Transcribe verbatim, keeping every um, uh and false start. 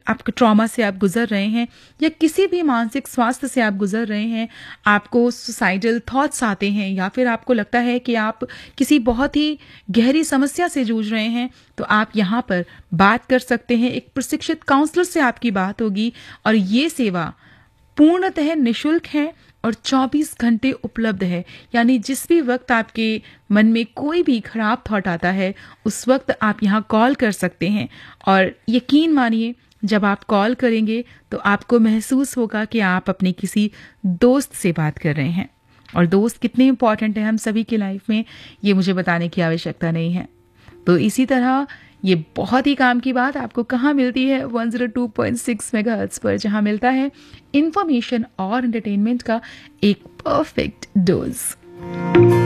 आपके ट्रॉमा से आप गुजर रहे हैं या किसी भी मानसिक स्वास्थ्य से आप गुजर रहे हैं, आपको सुसाइडल थॉट्स आते हैं या फिर आपको लगता है कि आप किसी बहुत ही गहरी समस्या से जूझ रहे हैं, तो आप यहाँ पर बात कर सकते हैं। एक प्रशिक्षित काउंसलर से आपकी बात होगी और ये सेवा पूर्णतः निःशुल्क है और चौबीस घंटे उपलब्ध है। यानी जिस भी वक्त आपके मन में कोई भी खराब थॉट आता है, उस वक्त आप यहाँ कॉल कर सकते हैं और यकीन मानिए, जब आप कॉल करेंगे तो आपको महसूस होगा कि आप अपने किसी दोस्त से बात कर रहे हैं। और दोस्त कितने इम्पॉर्टेंट हैं हम सभी की लाइफ में, ये मुझे बताने की आवश्यकता नहीं है। तो इसी तरह ये बहुत ही काम की बात आपको कहाँ मिलती है, एक सौ दो पॉइंट छह मेगाहर्ट्ज़ पर, जहाँ मिलता है इंफॉर्मेशन और एंटरटेनमेंट का एक परफेक्ट डोज।